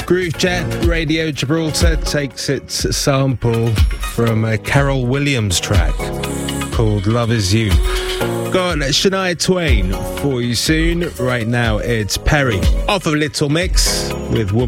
Groove Jet Radio Gibraltar takes its sample from a Carol Williams track called Love Is You. Got Shania Twain for you soon. Right now it's Perry off of Little Mix with